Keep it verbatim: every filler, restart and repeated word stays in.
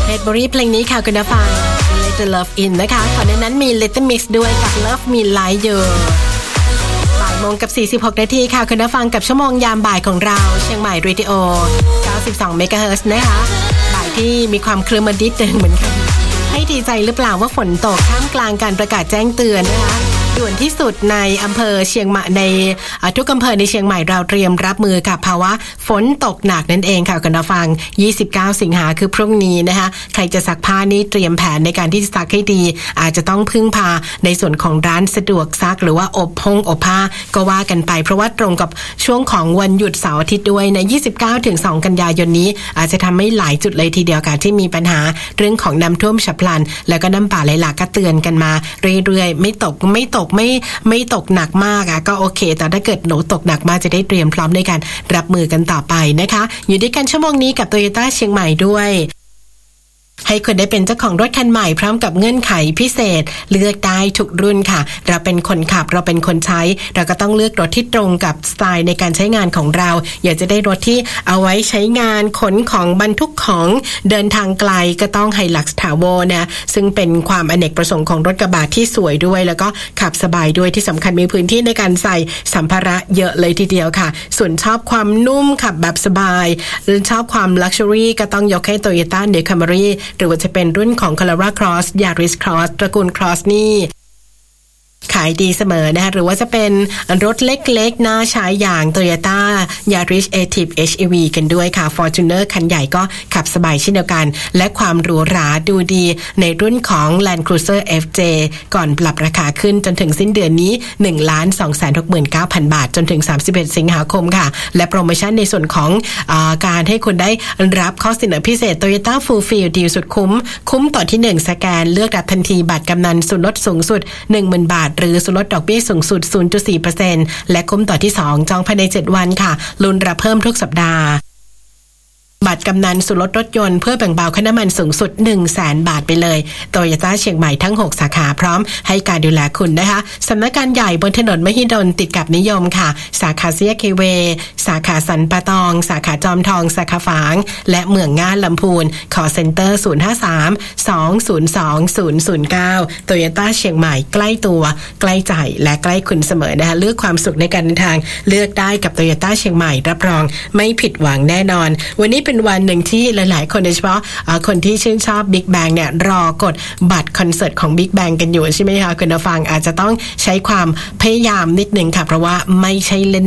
Redbury เพลงนี้ค่ะคุณผู้ฟัง Let the Love In นะคะก่อนหน้านั้นมี Little Mix ด้วยกับ Love Me Like You บ่ายโมงกับสี่สิบหกนาทีค่ะคุณผู้ฟังกับชั่วโมงยามบ่ายของเราเชียงใหม่เรดิโอเก้าสิบสองเมกะเฮิรตซ์นะคะบ่ายที่มีความครึ้มมาดิดนึงเหมือนกันให้ดีใจหรือเปล่าว่าฝนตกท่ามกลางการประกาศแจ้งเตือนนะคะด่วนที่สุดในอำเภอเชียงใหม่ในทุกอำเภอในเชียงใหม่เราเตรียมรับมือกับภาวะฝนตกหนักนั่นเองค่ะคุณผู้ฟังยี่สิบเก้าสิงหาคือพรุ่งนี้นะคะใครจะซักผ้านี่เตรียมแผนในการที่จะซักให้ดีอาจจะต้องพึ่งพาในส่วนของร้านสะดวกซักหรือว่าอบพงอบผ้าก็ว่ากันไปเพราะว่าตรงกับช่วงของวันหยุดเสาร์อาทิตย์ด้วยในยี่สิบเก้าถึงสองกันยายนนี้อาจจะทำให้หลายจุดเลยทีเดียวค่ะที่มีปัญหาเรื่องของน้ำท่วมฉับพลันแล้วก็น้ำป่าไหลหลากก็เตือนกันมาเรื่อยๆไม่ตกไม่ตกไม่ไม่ตกหนักมากอ่ะก็โอเคแต่ถ้าเกิดหนูตกหนักมากจะได้เตรียมพร้อมในการรับมือกันต่อไปนะคะอยู่ด้วยกันชั่วโมงนี้กับ Toyota เชียงใหม่ด้วยให้คุณได้เป็นเจ้าของรถคันใหม่พร้อมกับเงื่อนไขพิเศษเลือกได้ทุกรุ่นค่ะเราเป็นคนขับเราเป็นคนใช้เราก็ต้องเลือกรถที่ตรงกับสไตล์ในการใช้งานของเราอยากจะได้รถที่เอาไว้ใช้งานขนของบรรทุกของเดินทางไกลก็ต้อง Hilux Tavo นะซึ่งเป็นความอเนกประสงค์ของรถกระบะที่สวยด้วยแล้วก็ขับสบายด้วยที่สำคัญมีพื้นที่ในการใส่สัมภาระเยอะเลยทีเดียวค่ะส่วนชอบความนุ่มขับแบบสบายหรือชอบความ Luxury ก็ต้องยกให้ Toyota New Camryหรือว่าจะเป็นรุ่นของ Corolla Cross Yaris Cross ตระกูล Cross นี่ขายดีเสมอนะคะหรือว่าจะเป็นรถเล็กๆน่าใช้อย่าง Toyota Yaris Active เอช อี วี กันด้วยค่ะ Fortuner คันใหญ่ก็ขับสบายเช่นเดียวกันและความหรูหราดูดีในรุ่นของ Land Cruiser เอฟ เจ ก่อนปรับราคาขึ้นจนถึงสิ้นเดือนนี้ หนึ่งล้านสองแสนหกหมื่นเก้าพัน บาทจนถึงสามสิบเอ็ดสิงหาคมค่ะและโปรโมชั่นในส่วนของอ่าการให้คุณได้รับข้อเสนอพิเศษ Toyota Full Field Deal สุดคุ้มคุ้มต่อที่หนึ่งสแกนเลือกรับทันทีบัตรกำนันส่วนลดสูงสุด หนึ่งหมื่น บาทหรือส่วนลดดอกเบี้ยสูงสุด ศูนย์จุดสี่เปอร์เซ็นต์ และคุ้มต่อที่สองจองภายในเจ็ดวันค่ะลุ้นรับเพิ่มทุกสัปดาห์บัตรกำนันส่วนลดรถยนต์เพื่อแบ่งเบาค่าน้ำมันสูงสุด หนึ่งแสน บาทไปเลยโตโยต้าเชียงใหม่ทั้งหกสาขาพร้อมให้การดูแลคุณนะคะสำนักงานใหญ่บนถนนมหิดลติดกับนิยมค่ะสาขาเซียเคเวสาขาสันปะตองสาขาจอมทองสาขาฝางและเมืองง่านลำพูนคอลเซ็นเตอร์ศูนย์ ห้า สาม สอง ศูนย์ สอง ศูนย์ ศูนย์ เก้าโตโยต้าเชียงใหม่ใกล้ตัวใกล้ใจและใกล้คุณเสมอนะคะเลือกความสุขในการเดินทางเลือกได้กับโตโยต้าเชียงใหม่รับรองไม่ผิดหวังแน่นอนวันนี้เป็นวันหนึ่งที่หลายๆคนโดยเฉพาะคนที่ชื่นชอบ Big Bang เนี่ยรอกดบัตรคอนเสิร์ตของ Big Bang กันอยู่ใช่ไหมคะคุณผู้ฟังอาจจะต้องใช้ความพยายามนิดนึงค่ะเพราะว่าไม่ใช่เ